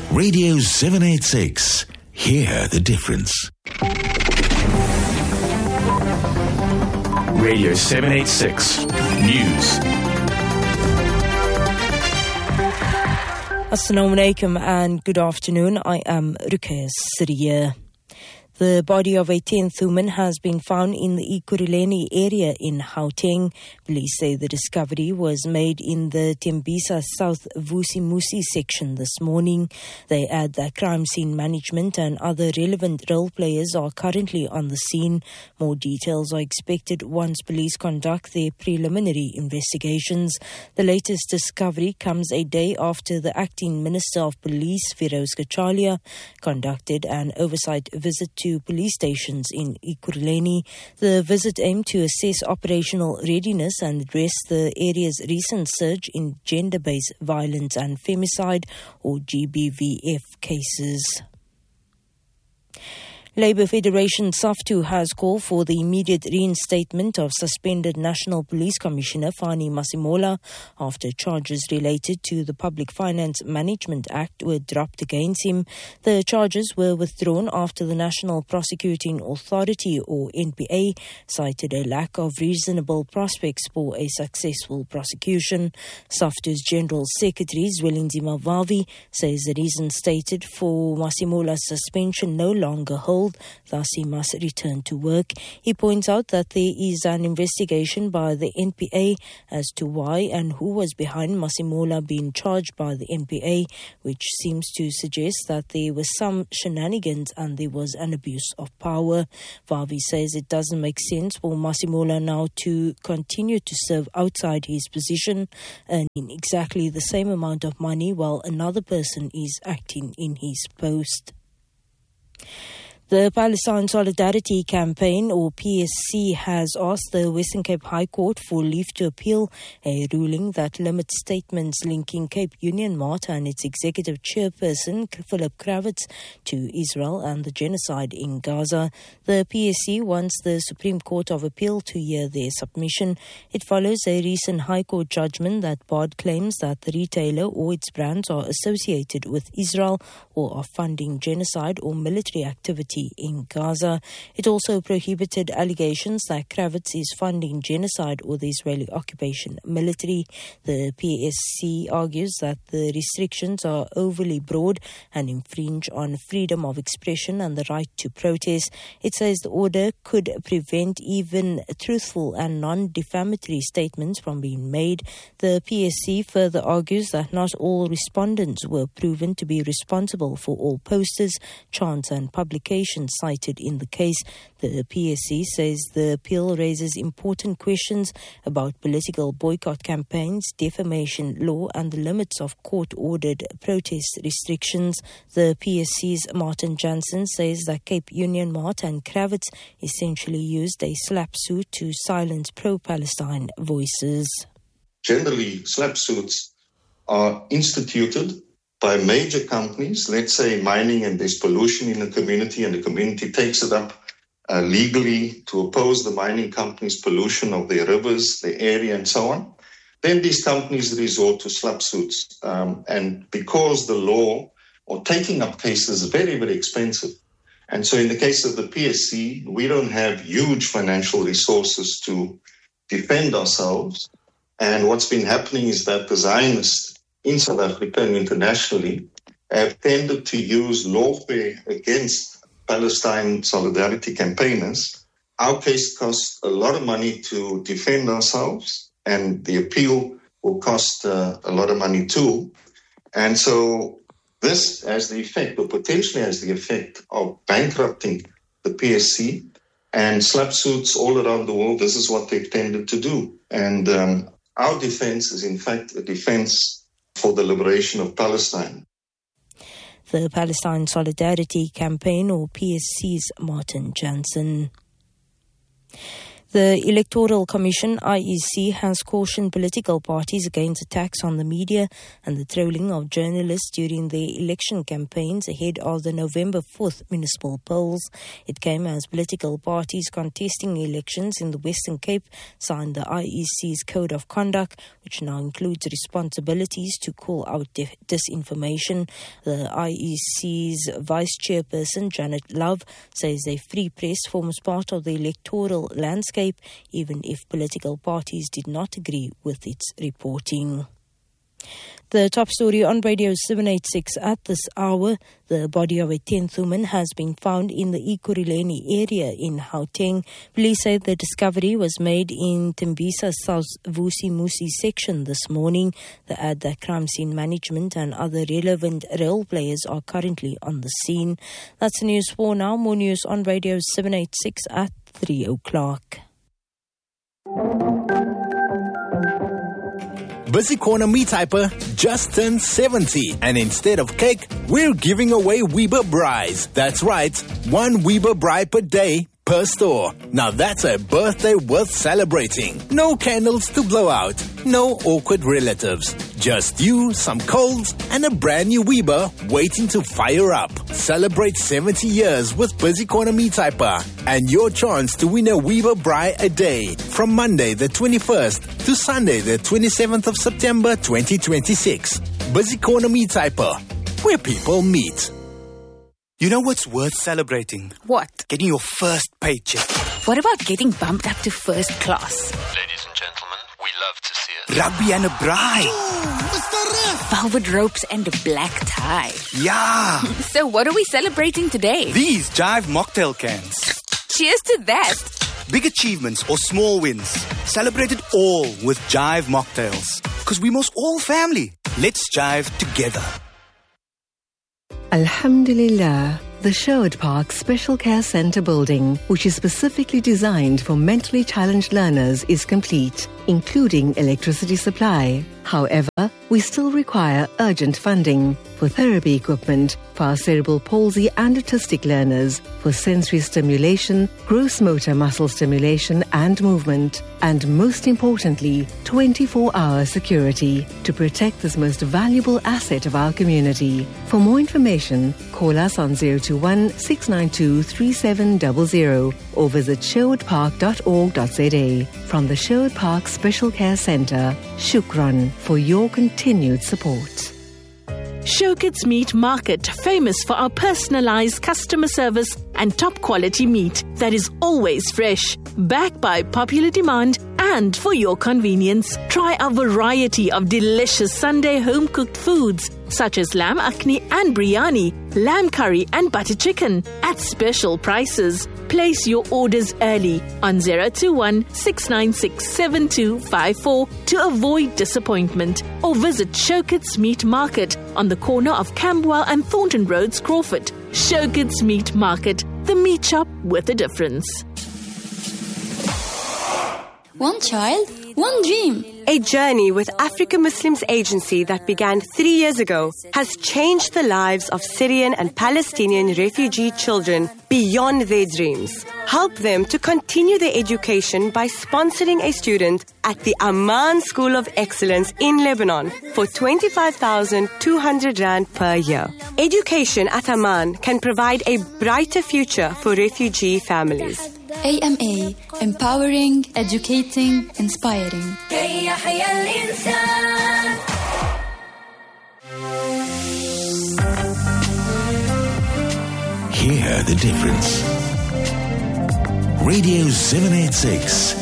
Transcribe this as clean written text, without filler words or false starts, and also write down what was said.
Radio 786. Hear the difference. Radio 786 News. Assalamu alaikum and good afternoon. I am Ruqayya Siriya. The body of a 10th woman has been found in the Ekurhuleni area in Gauteng. Police say the discovery was made in the Tembisa South Vusimusi section this morning. They add that crime scene management and other relevant role players are currently on the scene. More details are expected once police conduct their preliminary investigations. The latest discovery comes a day after the Acting Minister of Police, Feroz Kachalia, conducted an oversight visit to police stations in Ekurhuleni. The visit aimed to assess operational readiness and address the area's recent surge in gender-based violence and femicide, or GBVF, cases. Labour Federation SAFTU has called for the immediate reinstatement of suspended National Police Commissioner Fani Masimola after charges related to the Public Finance Management Act were dropped against him. The charges were withdrawn after the National Prosecuting Authority, or NPA, cited a lack of reasonable prospects for a successful prosecution. SAFTU's General Secretary Zwelinzima Vavi says the reasons stated for Masimola's suspension no longer hold. Thus, he must return to work. He points out that there is an investigation by the NPA as to why and who was behind Masimola being charged by the NPA, which seems to suggest that there were some shenanigans and there was an abuse of power. Vavi says it doesn't make sense for Masimola now to continue to serve outside his position, earning exactly the same amount of money while another person is acting in his post. The Palestine Solidarity Campaign, or PSC, has asked the Western Cape High Court for leave to appeal a ruling that limits statements linking Cape Union Mart and its executive chairperson, Philip Kravitz, to Israel and the genocide in Gaza. The PSC wants the Supreme Court of Appeal to hear their submission. It follows a recent High Court judgment that barred claims that the retailer or its brands are associated with Israel or are funding genocide or military activity in Gaza. It also prohibited allegations that Kravitz is funding genocide or the Israeli occupation military. The PSC argues that the restrictions are overly broad and infringe on freedom of expression and the right to protest. It says the order could prevent even truthful and non-defamatory statements from being made. The PSC further argues that not all respondents were proven to be responsible for all posters, chants and publications cited in the case. The PSC says the appeal raises important questions about political boycott campaigns, defamation law and the limits of court-ordered protest restrictions. The PSC's Martin Jansen says that Cape Union Mart and Kravitz essentially used a slap suit to silence pro-Palestine voices. Generally, slap suits are instituted by major companies, let's say mining, and there's pollution in the community and the community takes it up legally to oppose the mining companies' pollution of their rivers, their area and so on. Then these companies resort to slap suits. And because the law or taking up cases is very, very expensive. And so in the case of the PSC, we don't have huge financial resources to defend ourselves. And what's been happening is that the Zionists in South Africa and internationally have tended to use lawfare against Palestine solidarity campaigners. Our case costs a lot of money to defend ourselves, and the appeal will cost a lot of money too. And so this has the effect, or potentially has the effect, of bankrupting the PSC, and slap suits all around the world. This is what they've tended to do. And our defense is in fact a defense for the liberation of Palestine. The Palestine Solidarity Campaign, or PSC's Martin Jansen. The Electoral Commission, IEC, has cautioned political parties against attacks on the media and the trolling of journalists during the election campaigns ahead of the November 4th municipal polls. It came as political parties contesting elections in the Western Cape signed the IEC's Code of Conduct, which now includes responsibilities to call out disinformation. The IEC's Vice Chairperson, Janet Love, says a free press forms part of the electoral landscape, even if political parties did not agree with its reporting. The top story on Radio 786 at this hour: the body of a 10th woman has been found in the Ekurhuleni area in Gauteng. Police say the discovery was made in Tembisa South Vusi Musi section this morning. They add that crime scene management and other relevant role players are currently on the scene. That's news for now. More news on Radio 786 at 3 o'clock. Busy Corner Meat Hyper just turned 70, and instead of cake, we're giving away Weber Braais. That's right, one Weber Braai per day per store. Now that's a birthday worth celebrating. No candles to blow out, no awkward relatives. Just you, some coals, and a brand new Weber waiting to fire up. Celebrate 70 years with Busy Corner Meat Hyper and your chance to win a Weber Braai a day from Monday the 21st to Sunday the 27th of September 2026. Busy Corner Meat Hyper, where people meet. You know what's worth celebrating? What? Getting your first paycheck. What about getting bumped up to first class? Ladies and gentlemen, we love to see it. Rugby and a braai. Velvet ropes and a black tie. Yeah. So what are we celebrating today? These Jive mocktail cans. Cheers to that. Big achievements or small wins. Celebrate it all with Jive mocktails. Because we must all family. Let's jive together. Alhamdulillah, the Sherwood Park Special Care Centre building, which is specifically designed for mentally challenged learners, is complete, including electricity supply. However, we still require urgent funding for therapy equipment for our cerebral palsy and autistic learners, for sensory stimulation, gross motor muscle stimulation and movement, and most importantly, 24-hour security to protect this most valuable asset of our community. For more information, call us on 021-692-3700 or visit sherwoodpark.org.za. From the Sherwood Park Special Care Centre, Shukran for your continued support. Showkits Meat Market, famous for our personalized customer service and top quality meat that is always fresh, backed by popular demand and for your convenience. Try our variety of delicious Sunday home-cooked foods such as lamb akhni and biryani, lamb curry and butter chicken at special prices. Place your orders early on 021-696-7254 to avoid disappointment, or visit Showkits Meat Market on the corner of Camberwell and Thornton Roads, Crawford. Showkits Meat Market, the meat shop with a difference. One child, one dream. A journey with Africa Muslims Agency that began 3 years ago has changed the lives of Syrian and Palestinian refugee children beyond their dreams. Help them to continue their education by sponsoring a student at the Amman School of Excellence in Lebanon for 25,200 Rand per year. Education at Amman can provide a brighter future for refugee families. AMA, empowering, educating, inspiring. Hear the difference. Radio 786